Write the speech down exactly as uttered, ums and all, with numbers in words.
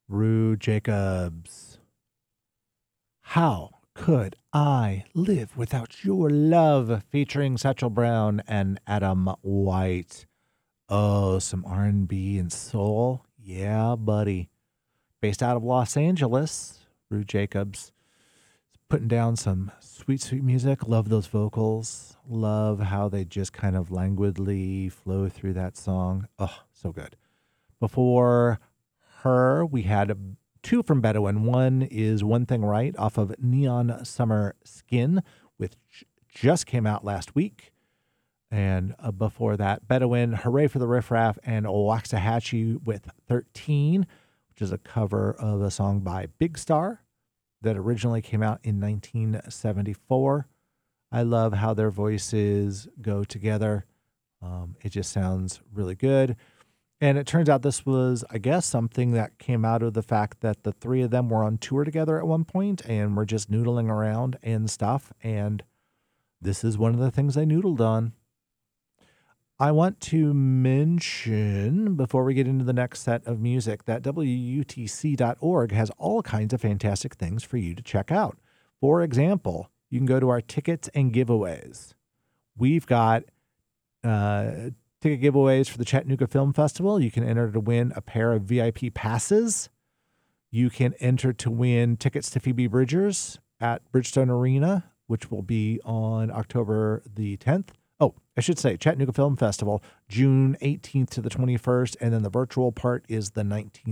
Rue Jacobs. How Could I Live Without Your Love? Featuring Satchel Brown and Adam White. Oh, some R and B and soul. Yeah, buddy. Based out of Los Angeles, Rue Jacobs. Putting down some sweet, sweet music. Love those vocals. Love how they just kind of languidly flow through that song. Oh, so good. Before her, we had two from Bedouin. One is One Thing Right off of Neon Summer Skin, which just came out last week. And uh, before that, Bedouin, Hooray for the Riff Raff, and Waxahachie with thirteen, which is a cover of a song by Big Star that originally came out in nineteen seventy-four. I love how their voices go together. Um, it just sounds really good. And it turns out this was, I guess, something that came out of the fact that the three of them were on tour together at one point and were just noodling around and stuff. And this is one of the things they noodled on. I want to mention, before we get into the next set of music, that W U T C dot org has all kinds of fantastic things for you to check out. For example, you can go to our tickets and giveaways. We've got uh, ticket giveaways for the Chattanooga Film Festival. You can enter to win a pair of V I P passes. You can enter to win tickets to Phoebe Bridgers at Bridgestone Arena, which will be on October the tenth. Oh, I should say Chattanooga Film Festival, June eighteenth to the twenty-first, and then the virtual part is the nineteenth